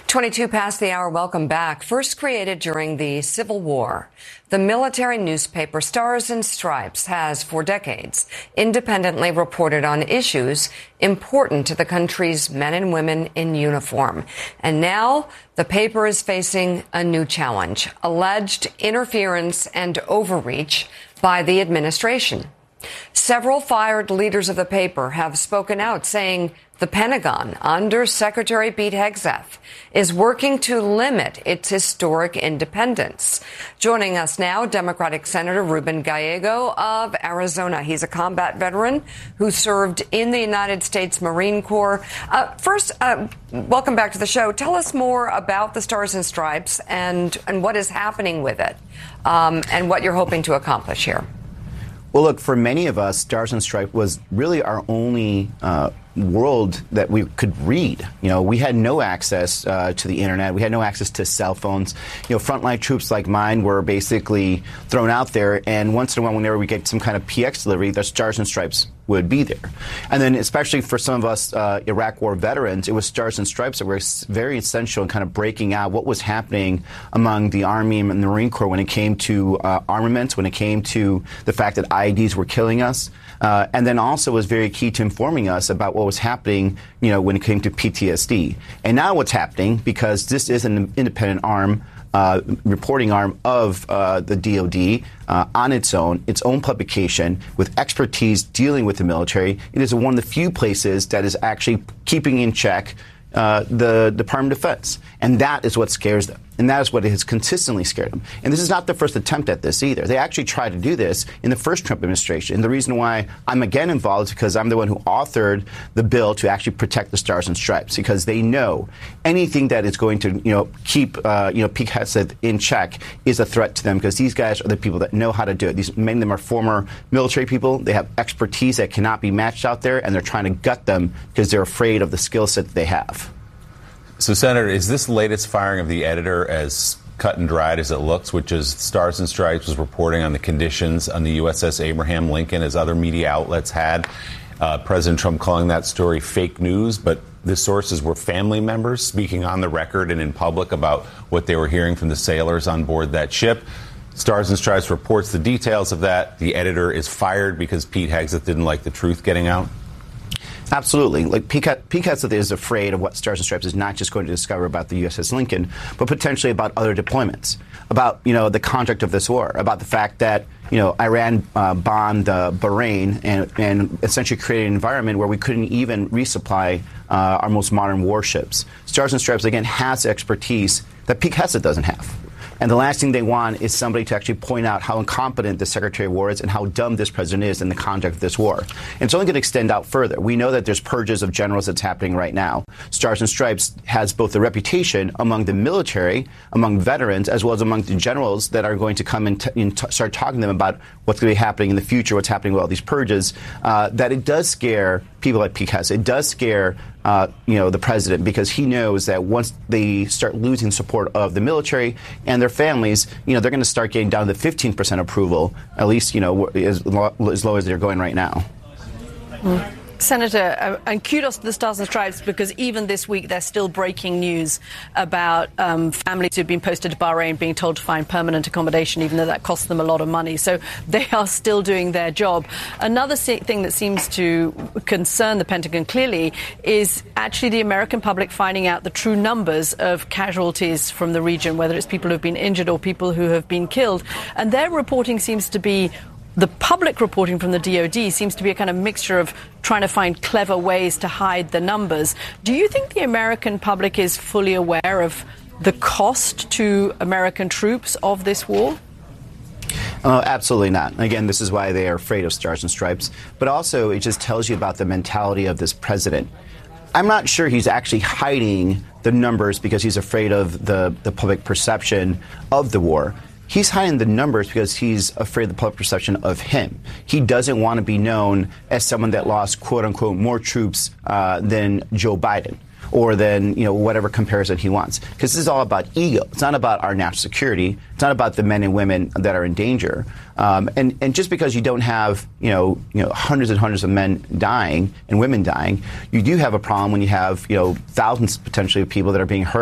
22 past the hour. Welcome back. First created during the Civil War, the military newspaper Stars and Stripes has for decades independently reported on issues important to the country's men and women in uniform. And now the paper is facing a new challenge: alleged interference and overreach by the administration. Several fired leaders of the paper have spoken out, saying the Pentagon, under Secretary Pete Hegseth, is working to limit its historic independence. Joining us now, Democratic Senator Ruben Gallego of Arizona. He's a combat veteran who served in the United States Marine Corps. First, welcome back to the show. Tell us more about the Stars and Stripes and what is happening with it, and what you're hoping to accomplish here. Well, look, for many of us, Stars and Stripes was really our only world that we could read. You know, we had no access to the internet. We had no access to cell phones. You know, frontline troops like mine were basically thrown out there, and once in a while, whenever we get some kind of PX delivery, the Stars and Stripes would be there. And then especially for some of us Iraq War veterans, it was Stars and Stripes that were very essential in kind of breaking out what was happening among the Army and the Marine Corps when it came to armaments, when it came to the fact that IEDs were killing us. And then also was very key to informing us about what was happening, you know, when it came to PTSD. And now what's happening, because this is an independent arm, reporting arm of the DOD on its own publication with expertise dealing with the military. It is one of the few places that is actually keeping in check the Department of Defense. And that is what scares them. And that is what has consistently scared them. And this is not the first attempt at this either. They actually tried to do this in the first Trump administration. And the reason why I'm again involved is because I'm the one who authored the bill to actually protect the Stars and Stripes, because they know anything that is going to, keep, Pete Hegseth in check is a threat to them, because these guys are the people that know how to do it. Many of them are former military people. They have expertise that cannot be matched out there, and they're trying to gut them because they're afraid of the skill set that they have. So, Senator, is this latest firing of the editor as cut and dried as it looks, which is Stars and Stripes was reporting on the conditions on the USS Abraham Lincoln, as other media outlets had? President Trump calling that story fake news, but the sources were family members speaking on the record and in public about what they were hearing from the sailors on board that ship. Stars and Stripes reports the details of that. The editor is fired because Pete Hegseth didn't like the truth getting out. Absolutely. Like, Pete Hegseth is afraid of what Stars and Stripes is not just going to discover about the USS Lincoln, but potentially about other deployments, about, the conduct of this war, about the fact that, Iran bombed Bahrain and essentially created an environment where we couldn't even resupply our most modern warships. Stars and Stripes, again, has expertise that Pete Hegseth doesn't have. And the last thing they want is somebody to actually point out how incompetent the Secretary of War is and how dumb this president is in the conduct of this war. And it's only going to extend out further. We know that there's purges of generals that's happening right now. Stars and Stripes has both the reputation among the military, among veterans, as well as among the generals that are going to come and start talking to them about what's going to be happening in the future, what's happening with all these purges, that it does scare people like Pete Hegseth. It does scare the president, because he knows that once they start losing support of the military and their families, they're going to start getting down to 15% approval, at least, as low as they're going right now. Senator, and kudos to the Stars and Stripes, because even this week there's still breaking news about families who've been posted to Bahrain being told to find permanent accommodation, even though that costs them a lot of money. So they are still doing their job. Another thing that seems to concern the Pentagon clearly is actually the American public finding out the true numbers of casualties from the region, whether it's people who've been injured or people who have been killed. And their reporting seems to be, the public reporting from the DOD seems to be a kind of mixture of trying to find clever ways to hide the numbers. Do you think the American public is fully aware of the cost to American troops of this war? Absolutely not. Again, this is why they are afraid of Stars and Stripes. But also, it just tells you about the mentality of this president. I'm not sure he's actually hiding the numbers because he's afraid of the public perception of the war. He's hiding the numbers because he's afraid of the public perception of him. He doesn't want to be known as someone that lost, quote unquote, more troops than Joe Biden, or than, whatever comparison he wants. Because this is all about ego. It's not about our national security. It's not about the men and women that are in danger. And just because you don't have, hundreds and hundreds of men dying and women dying, you do have a problem when you have, thousands potentially of people that are being hurt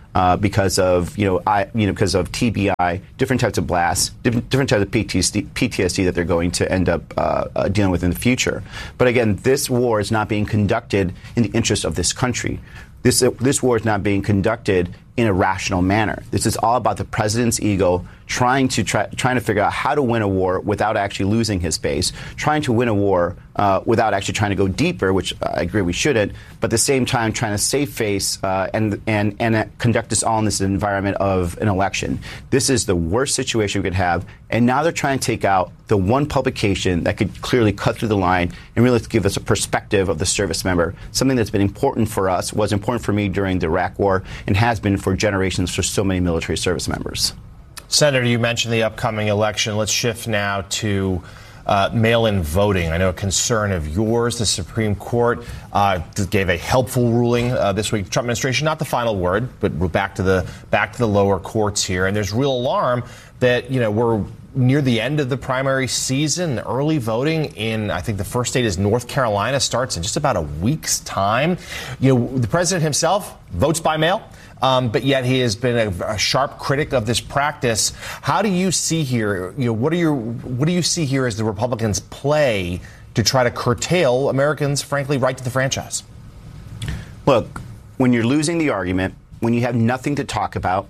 because of because of TBI, different types of blasts, different types of PTSD that they're going to end up dealing with in the future. But again, this war is not being conducted in the interest of this country. This war is not being conducted in a rational manner. This is all about the president's ego, trying to figure out how to win a war without actually losing his base, trying to win a war without actually trying to go deeper, which I agree we shouldn't, but at the same time trying to save face and conduct this all in this environment of an election. This is the worst situation we could have, and now they're trying to take out the one publication that could clearly cut through the line and really give us a perspective of the service member, something that's been important for us, was important for me during the Iraq War, and has been for generations for so many military service members. Senator, you mentioned the upcoming election. Let's shift now to mail-in voting. I know a concern of yours. The Supreme Court gave a helpful ruling this week. Trump administration, not the final word, but we're back to the lower courts here. And there's real alarm that we're near the end of the primary season. Early voting in, I think the first state is North Carolina, starts in just about a week's time. The president himself votes by mail. But yet he has been a sharp critic of this practice. How do you see here? What do you see here as the Republicans' play to try to curtail Americans' frankly right to the franchise? Look, when you're losing the argument, when you have nothing to talk about,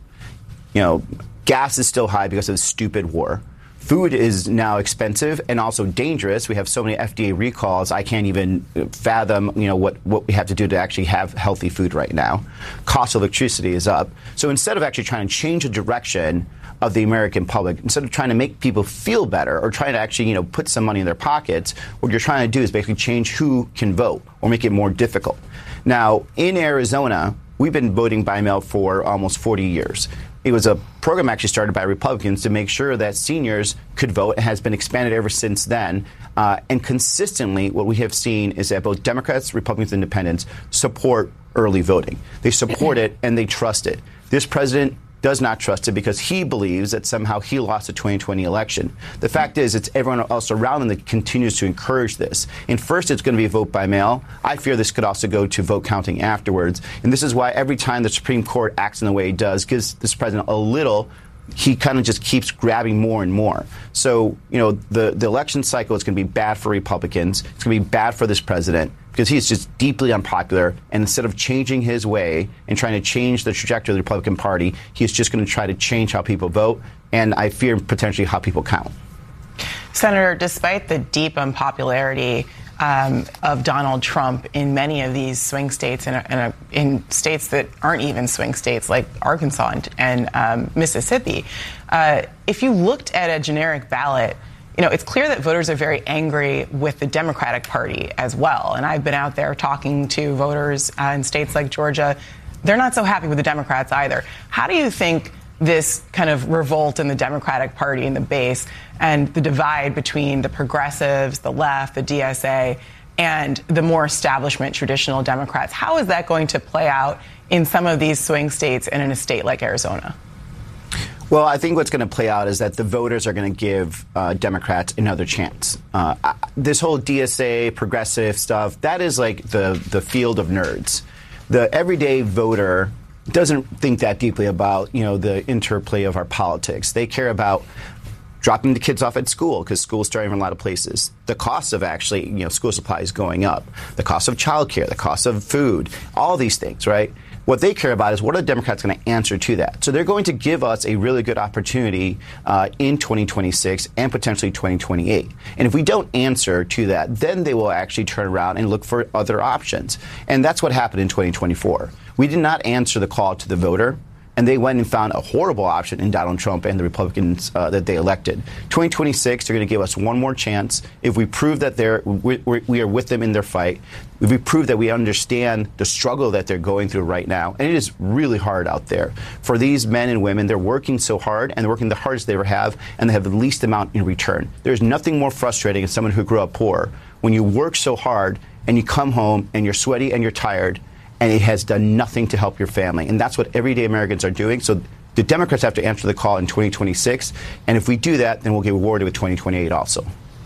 gas is still high because of the stupid war. Food is now expensive and also dangerous. We have so many FDA recalls, I can't even fathom, what we have to do to actually have healthy food right now. Cost of electricity is up. So instead of actually trying to change the direction of the American public, instead of trying to make people feel better or trying to actually, put some money in their pockets, what you're trying to do is basically change who can vote or make it more difficult. Now, in Arizona, we've been voting by mail for almost 40 years. It was a program actually started by Republicans to make sure that seniors could vote. It has been expanded ever since then. And consistently, what we have seen is that both Democrats, Republicans, and Independents support early voting. They support it and they trust it. This president does not trust it because he believes that somehow he lost the 2020 election. The fact is, it's everyone else around him that continues to encourage this. And first, it's going to be a vote by mail. I fear this could also go to vote counting afterwards. And this is why every time the Supreme Court acts in the way it does, gives this president a little, he kind of just keeps grabbing more and more. So, the election cycle is going to be bad for Republicans. It's going to be bad for this president because he's just deeply unpopular. And instead of changing his way and trying to change the trajectory of the Republican Party, he's just going to try to change how people vote. And I fear potentially how people count. Senator, despite the deep unpopularity of Donald Trump in many of these swing states and in states that aren't even swing states like Arkansas and Mississippi, if you looked at a generic ballot, it's clear that voters are very angry with the Democratic Party as well. And I've been out there talking to voters in states like Georgia. They're not so happy with the Democrats either. How do you think this kind of revolt in the Democratic Party and the base and the divide between the progressives, the left, the DSA, and the more establishment traditional Democrats, how is that going to play out in some of these swing states and in a state like Arizona? Well, I think what's going to play out is that the voters are going to give Democrats another chance. This whole DSA, progressive stuff, that is like the field of nerds. The everyday voter doesn't think that deeply about, the interplay of our politics. They care about dropping the kids off at school because school's starting in a lot of places. The cost of actually, school supplies going up. The cost of childcare, the cost of food, all these things, right? What they care about is what are the Democrats going to answer to that? So they're going to give us a really good opportunity in 2026 and potentially 2028. And if we don't answer to that, then they will actually turn around and look for other options. And that's what happened in 2024. We did not answer the call to the voter. And they went and found a horrible option in Donald Trump and the Republicans that they elected. 2026, they're going to give us one more chance. If we prove that we are with them in their fight, if we prove that we understand the struggle that they're going through right now, and it is really hard out there. For these men and women, they're working so hard, and they're working the hardest they ever have, and they have the least amount in return. There's nothing more frustrating as someone who grew up poor when you work so hard and you come home and you're sweaty and you're tired, and it has done nothing to help your family. And that's what everyday Americans are doing. So the Democrats have to answer the call in 2026. And if we do that, then we'll get rewarded with 2028 also.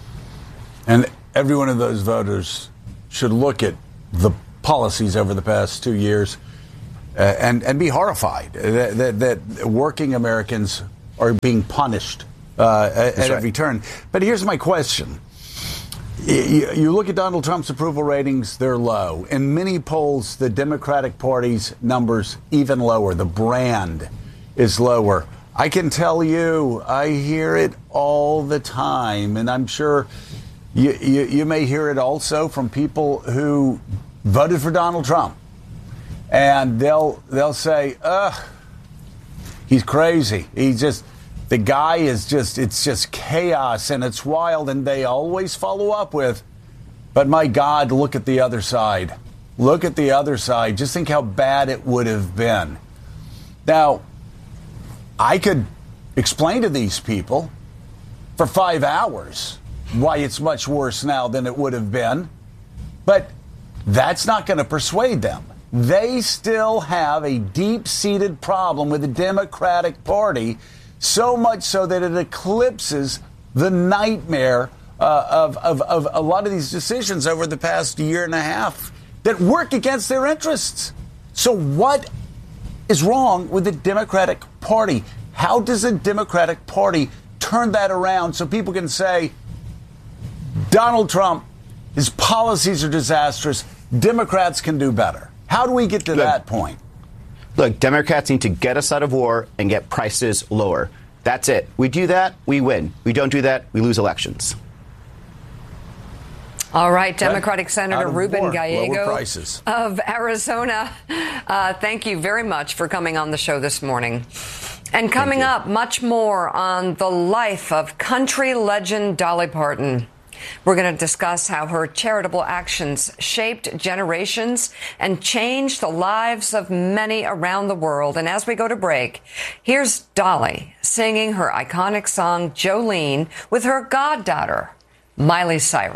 And every one of those voters should look at the policies over the past 2 years and be horrified that working Americans are being punished at every turn. But here's my question. You look at Donald Trump's approval ratings, they're low. In many polls, the Democratic Party's numbers even lower. The brand is lower. I can tell you, I hear it all the time, and I'm sure you may hear it also from people who voted for Donald Trump. And they'll say, he's crazy. The guy is it's just chaos and it's wild. And they always follow up with, but my God, look at the other side. Look at the other side. Just think how bad it would have been. Now, I could explain to these people for 5 hours why it's much worse now than it would have been. But that's not going to persuade them. They still have a deep-seated problem with the Democratic Party, so much so that it eclipses the nightmare of a lot of these decisions over the past year and a half that work against their interests. So what is wrong with the Democratic Party? How does the Democratic Party turn that around so people can say, Donald Trump, his policies are disastrous, Democrats can do better? How do we get to that point? Look, Democrats need to get us out of war and get prices lower. That's it. We do that, we win. We don't do that, we lose elections. All right, Democratic Senator Ruben Gallego of Arizona, thank you very much for coming on the show this morning. And coming up, much more on the life of country legend Dolly Parton. We're going to discuss how her charitable actions shaped generations and changed the lives of many around the world. And as we go to break, here's Dolly singing her iconic song, Jolene, with her goddaughter, Miley Cyrus.